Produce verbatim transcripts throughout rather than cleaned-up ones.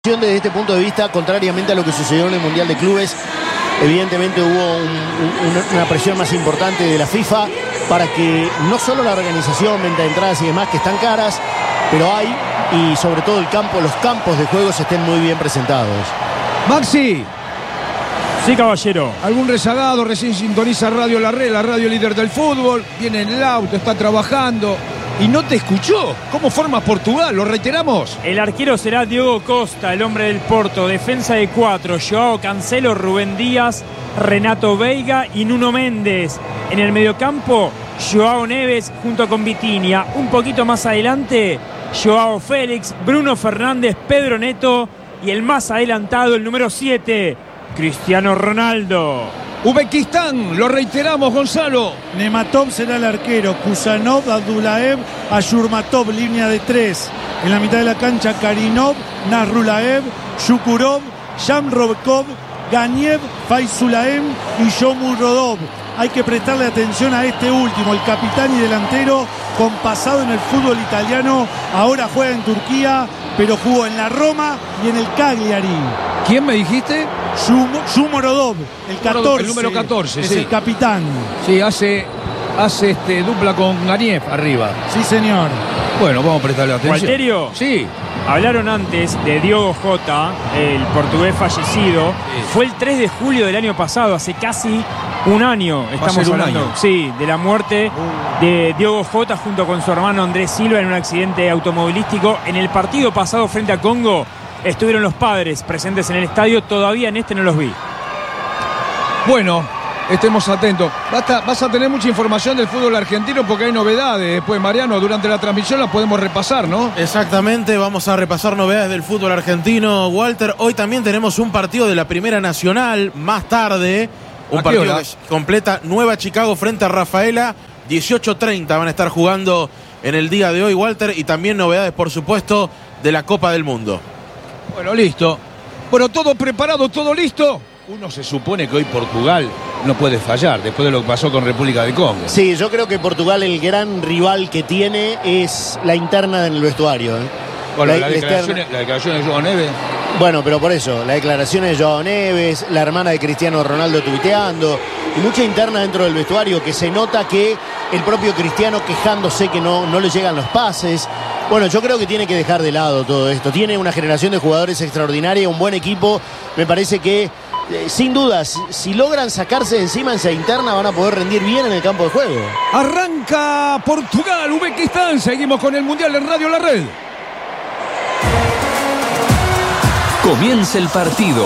Desde este punto de vista, contrariamente a lo que sucedió en el Mundial de Clubes, evidentemente hubo un, un, una presión más importante de la FIFA para que no solo la organización, venta de entradas y demás, que están caras, pero hay, y sobre todo el campo, los campos de juegos estén muy bien presentados. Maxi. Sí, caballero. ¿Algún rezagado? Recién sintoniza Radio La Red, la radio líder del fútbol. Viene en el auto, está trabajando y no te escuchó. ¿Cómo forma Portugal? ¿Lo reiteramos? El arquero será Diogo Costa, el hombre del Porto. Defensa de cuatro: Joao Cancelo, Rubén Díaz, Renato Veiga y Nuno Méndez. En el mediocampo, Joao Neves junto con Vitinha. Un poquito más adelante, Joao Félix, Bruno Fernández, Pedro Neto y el más adelantado, el número siete, Cristiano Ronaldo. Uzbekistán, lo reiteramos, Gonzalo. Nematov será el arquero, Kusanov, Abdullaev, Ashurmatov, línea de tres. En la mitad de la cancha, Karinov, Nasrulaev, Shukurov, Shamrovkov, Ganiev, Faizulaev y Shomurodov. Hay que prestarle atención a este último, el capitán y delantero con pasado en el fútbol italiano. Ahora juega en Turquía, pero jugó en la Roma y en el Cagliari. ¿Quién me dijiste? Shomurodov, el catorce. El número catorce, es sí. el capitán. Sí, hace, hace este, dupla con Ganiev arriba. Sí, señor. Bueno, vamos a prestarle atención. Walterio. Sí. Hablaron antes de Diogo Jota, el portugués fallecido. Sí. Fue el tres de julio del año pasado, hace casi un año. Estamos un hablando, año. sí, de la muerte de Diogo Jota junto con su hermano Andrés Silva en un accidente automovilístico. En el partido pasado frente a Congo estuvieron los padres presentes en el estadio. Todavía en este no los vi. Bueno, estemos atentos. Basta, vas a tener mucha información del fútbol argentino porque hay novedades. Después, Mariano, durante la transmisión las podemos repasar, ¿no? Exactamente, vamos a repasar novedades del fútbol argentino, Walter. Hoy también tenemos un partido de la Primera Nacional, más tarde. Un partido que completa Nueva Chicago frente a Rafaela. dieciocho treinta van a estar jugando en el día de hoy, Walter. Y también novedades, por supuesto, de la Copa del Mundo. Bueno, listo. Bueno, todo preparado, todo listo. Uno se supone que hoy Portugal no puede fallar después de lo que pasó con República de Congo. Sí, yo creo que Portugal, el gran rival que tiene es la interna en el vestuario, ¿eh? Bueno, la, la, la, declaración, la declaración de Joao Neves. Bueno, pero por eso, la declaración de Joao Neves, la hermana de Cristiano Ronaldo tuiteando, y mucha interna dentro del vestuario, que se nota que el propio Cristiano quejándose que no, no le llegan los pases. Bueno, yo creo que tiene que dejar de lado todo esto. Tiene una generación de jugadores extraordinaria, un buen equipo. Me parece que, eh, sin duda, si, si logran sacarse de encima esa interna, van a poder rendir bien en el campo de juego. Arranca Portugal, Uzbekistán. Seguimos con el Mundial en Radio La Red. Comienza el partido.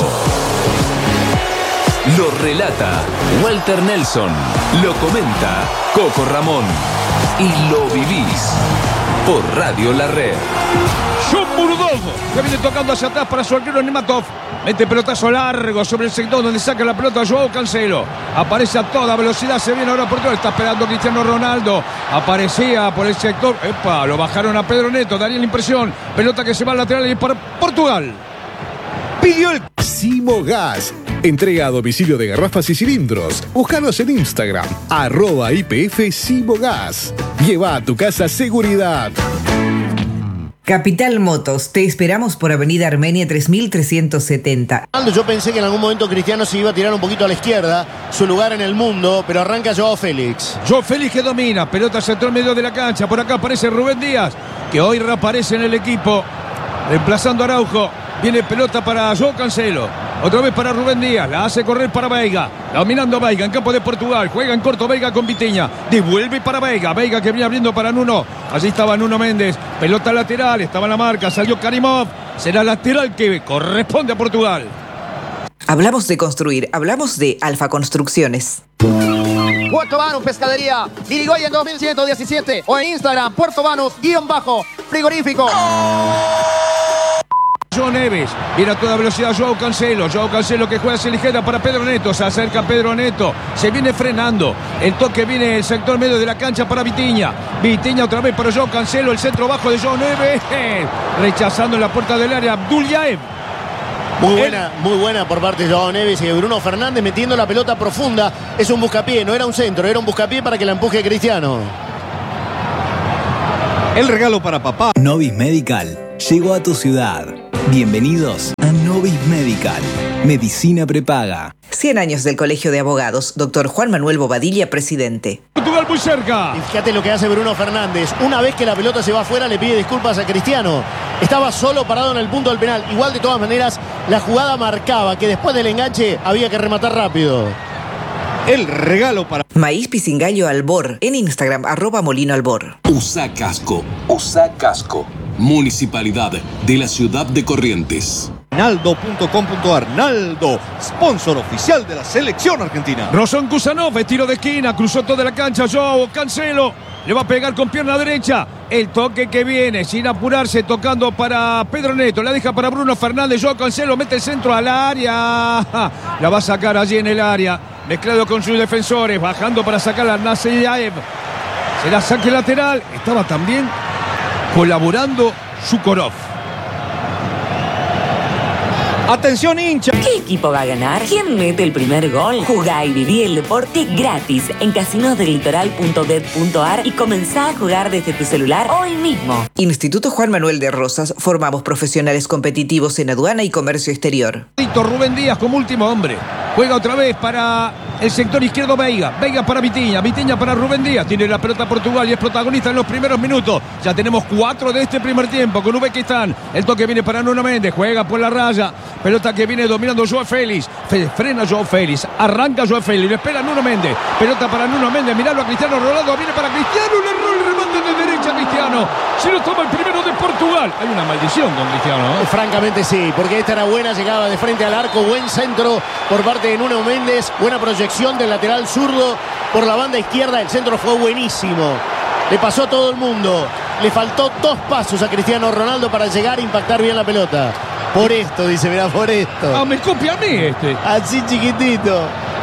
Lo relata Walter Nelson. Lo comenta Coco Ramón. Y lo vivís por Radio La Red. Shomurodov, que viene tocando hacia atrás para su arquero Nematov. Mete pelotazo largo sobre el sector donde saca la pelota Joao Cancelo. Aparece a toda velocidad, se viene ahora Portugal. Está esperando Cristiano Ronaldo. Aparecía por el sector. Epa, lo bajaron a Pedro Neto. Daría la impresión. Pelota que se va al lateral y para Portugal. Pidió el Simogas. Entrega a domicilio de garrafas y cilindros. Búscanos en Instagram, arroba I P F Simogas. Lleva a tu casa seguridad. Capital Motos, te esperamos por Avenida Armenia tres mil trescientos setenta. Yo pensé que en algún momento Cristiano se iba a tirar un poquito a la izquierda, su lugar en el mundo, pero arranca Joao Félix. Joao Félix que domina, pelota centro en medio de la cancha. Por acá aparece Rubén Díaz, que hoy reaparece en el equipo, reemplazando a Araujo. Viene pelota para Joao Cancelo. Otra vez para Rubén Díaz. La hace correr para Veiga. Dominando Veiga en campo de Portugal. Juega en corto Veiga con Vitinha. Devuelve para Veiga. Veiga que viene abriendo para Nuno. Allí estaba Nuno Méndez. Pelota lateral. Estaba en la marca. Salió Karimov. Será lateral que corresponde a Portugal. Hablamos de construir. Hablamos de Alfa Construcciones. Puerto Banús Pescadería. Irigoyen dos mil ciento diecisiete. O en Instagram. Puerto Banús guión bajo frigorífico. Joao Neves, viene a toda velocidad Joao Cancelo, Joao Cancelo que juega hacia la izquierda para Pedro Neto, se acerca Pedro Neto, se viene frenando, el toque viene el sector medio de la cancha para Vitinha, Vitinha otra vez para Joao Cancelo, el centro bajo de Joao Neves, rechazando en la puerta del área Abdullaev. Muy buena, muy buena por parte de Joao Neves y de Bruno Fernández metiendo la pelota profunda, es un buscapié, no era un centro, era un buscapié para que la empuje Cristiano. El regalo para papá. Novis Medical llegó a tu ciudad. Bienvenidos a Novis Medical, medicina prepaga. cien años del Colegio de Abogados, doctor Juan Manuel Bobadilla, presidente. Portugal muy cerca. Y fíjate lo que hace Bruno Fernández. Una vez que la pelota se va afuera, le pide disculpas a Cristiano. Estaba solo parado en el punto del penal. Igual, de todas maneras, la jugada marcaba que después del enganche había que rematar rápido. El regalo para Maíz Pisingallo Albor, en Instagram, arroba Molino Albor. Usa casco, usa casco. Municipalidad de la ciudad de Corrientes. Naldo punto com punto ar. Naldo, sponsor oficial de la selección argentina. Rosón Kusanov, tiro de esquina, cruzó toda la cancha. Joao Cancelo le va a pegar con pierna derecha. El toque que viene, sin apurarse, tocando para Pedro Neto. La deja para Bruno Fernández. Joao Cancelo mete el centro al área. La va a sacar allí en el área. Mezclado con sus defensores, bajando para sacar a Naseyaev. Será saque lateral. Estaba también colaborando Shukurov. Atención, hincha. ¿Qué equipo va a ganar? ¿Quién mete el primer gol? Jugá y viví el deporte gratis en casinos del litoral punto bet punto ar y comenzá a jugar desde tu celular hoy mismo. Instituto Juan Manuel de Rosas, formamos profesionales competitivos en aduana y comercio exterior. Rubén Díaz como último hombre. Juega otra vez para el sector izquierdo Veiga. Veiga para Vitinha. Vitinha para Rubén Díaz. Tiene la pelota Portugal y es protagonista en los primeros minutos. Ya tenemos cuatro de este primer tiempo con Uzbekistán. El toque viene para Nuno Méndez. Juega por la raya. Pelota que viene dominando Joao Félix. Frena Joao Félix. Arranca Joao Félix. Lo espera Nuno Méndez. Pelota para Nuno Méndez. Miralo a Cristiano Ronaldo. Viene para Cristiano. Le erró el remate de derecha a Cristiano. Se lo toma el primero de Portugal. Hay una maldición con Cristiano, ¿eh? Francamente sí, porque esta era buena llegada de frente al arco. Buen centro por parte de Nuno Méndez. Buena proyección del lateral zurdo por la banda izquierda. El centro fue buenísimo. Le pasó a todo el mundo. Le faltó dos pasos a Cristiano Ronaldo para llegar a impactar bien la pelota. Por esto, dice, mirá, por esto. Ah, me copia a mí este. Así chiquitito.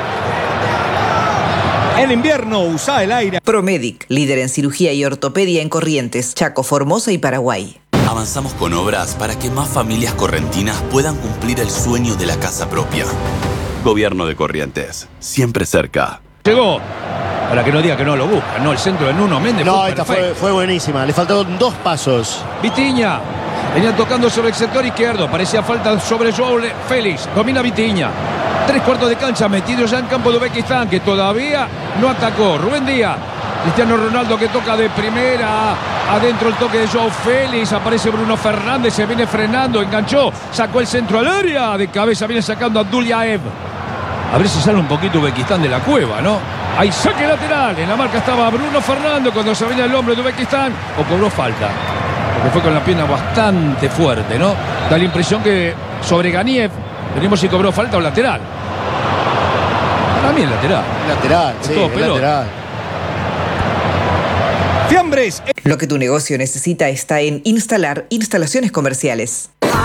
En invierno usa el aire. Promedic, líder en cirugía y ortopedia en Corrientes, Chaco, Formosa y Paraguay. Avanzamos con obras para que más familias correntinas puedan cumplir el sueño de la casa propia. Gobierno de Corrientes, siempre cerca. Llegó. Para que no diga que no lo busca, no, el centro de Nuno Méndez. No, fue esta fue, fue buenísima. Le faltaron dos pasos. Vitinha. Venía tocando sobre el sector izquierdo. Parecía falta sobre Joao Félix. Domina Vitinha. Tres cuartos de cancha metido ya en campo de Uzbekistán, que todavía no atacó. Rubén Díaz. Cristiano Ronaldo que toca de primera. Adentro el toque de Joao Félix. Aparece Bruno Fernández. Se viene frenando. Enganchó. Sacó el centro al área. De cabeza viene sacando a Abdullaev. A ver si sale un poquito Uzbekistán de la cueva, ¿no? Hay saque lateral. En la marca estaba Bruno Fernández cuando se venía el hombre de Uzbekistán. O cobró falta. Porque fue con la pierna bastante fuerte, ¿no? Da la impresión que sobre Ganiev, veremos si cobró falta o lateral. Para mí es lateral. Lateral, sí, todo es lateral. Fiambres. Lo que tu negocio necesita está en Instalar Instalaciones Comerciales.